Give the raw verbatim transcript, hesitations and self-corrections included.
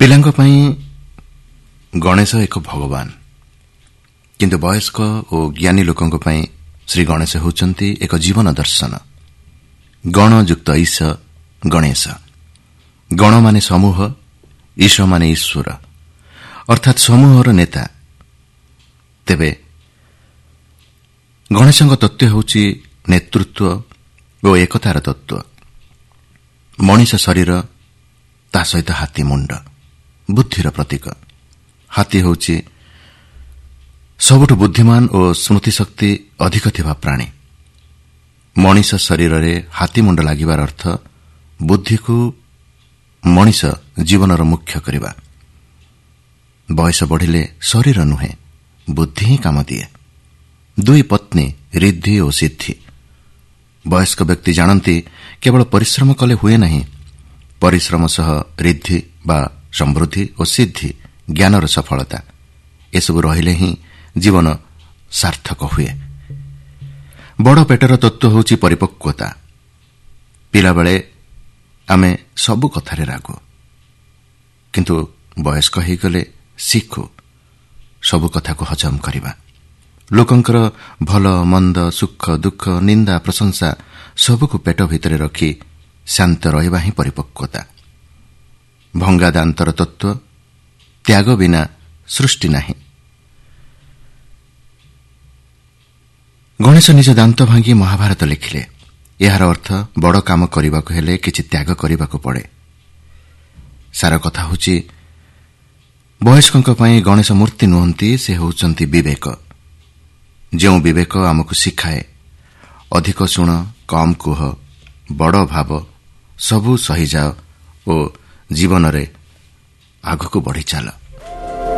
ପିଲାଙ୍କ ପାଇଁ ଗଣେଶ ଏକ ଭଗବାନ, କିନ୍ତୁ ବୟସ୍କ ଓ ଜ୍ଞାନୀ ଲୋକଙ୍କ ପାଇଁ ଶ୍ରୀ ଗଣେଶ ହେଉଛନ୍ତି ଏକ ଜୀବନ ଦର୍ଶନ। ଗଣଯୁକ୍ତ ଈଶ ଗଣେଶ। ଗଣ ମାନେ ସମୂହ, ଈଶ ମାନେ ଈଶ୍ୱର, ଅର୍ଥାତ୍ ସମୂହର ନେତା। ତେବେ ଗଣେଶଙ୍କ ତତ୍ତ୍ୱ ହେଉଛି ନେତୃତ୍ୱ ଓ ଏକତାର ତତ୍ତ୍ୱ। ମଣିଷ ଶରୀର, ତା ସହିତ ହାତୀ ମୁଣ୍ଡ, ବୁଦ୍ଧିର ପ୍ରତୀକ। ହାତୀ ହେଉଛି ସବୁଠୁ ବୁଦ୍ଧିମାନ ଓ ସ୍ମୃତିଶକ୍ତି ଅଧିକ ଥିବା ପ୍ରାଣୀ। ମଣିଷ ଶରୀରରେ ହାତୀ ମୁଣ୍ଡ ଲାଗିବାର ଅର୍ଥ ବୁଦ୍ଧିକୁ ମଣିଷ ଜୀବନର ମୁଖ୍ୟ କରିବା। ବୟସ ବଢ଼ିଲେ ଶରୀର ନୁହେଁ, ବୁଦ୍ଧି ହିଁ କାମ ଦିଏ। ଦୁଇ ପତ୍ନୀ ରିଦ୍ଧି ଓ ସିଦ୍ଧି। ବୟସ୍କ ବ୍ୟକ୍ତି ଜାଣନ୍ତି କେବଳ ପରିଶ୍ରମ କଲେ ହୁଏ ନାହିଁ, ପରିଶ୍ରମ ସହ ରିଦ୍ଧି ବା ସମୃଦ୍ଧି ଓ ସିଦ୍ଧି ଜ୍ଞାନର ସଫଳତା, ଏସବୁ ରହିଲେ ହିଁ ଜୀବନ ସାର୍ଥକ ହୁଏ। ବଡ଼ ପେଟର ତତ୍ତ୍ୱ ହେଉଛି ପରିପକ୍ୱତା। ପିଲାବେଳେ ଆମେ ସବୁ କଥାରେ ରାଗୁ, କିନ୍ତୁ ବୟସ୍କ ହୋଇଗଲେ ଶିଖୁ ସବୁ କଥାକୁ ହଜମ କରିବା। ଲୋକଙ୍କର ଭଲ ମନ୍ଦ, ସୁଖ ଦୁଃଖ, ନିନ୍ଦା ପ୍ରଶଂସା ସବୁକୁ ପେଟ ଭିତରେ ରଖି ଶାନ୍ତ ରହିବା ହିଁ ପରିପକ୍ୱତା। ଭଙ୍ଗା ଦାନ୍ତର ତତ୍ତ୍ୱ, ତ୍ୟାଗ ବିନା ସୃଷ୍ଟି ନାହିଁ। ଗଣେଶ ନିଜ ଦାନ୍ତ ଭାଙ୍ଗି ମହାଭାରତ ଲେଖିଲେ। ଏହାର ଅର୍ଥ ବଡ଼ କାମ କରିବାକୁ ହେଲେ କିଛି ତ୍ୟାଗ କରିବାକୁ ପଡ଼େ। ସାର କଥା ହେଉଛି ବୟସ୍କଙ୍କ ପାଇଁ ଗଣେଶ ମୂର୍ତ୍ତି ନୁହନ୍ତି, ସେ ହେଉଛନ୍ତି ବିବେକ। ଯେଉଁ ବିବେକ ଆମକୁ ଶିଖାଏ ଅଧିକ ଶୁଣ, କମ୍ କୁହ, ବଡ଼ ଭାବ, ସବୁ ସହିଯାଅ ଓ ଜୀବନରେ ଆଗକୁ ବଢ଼ିଚାଲ।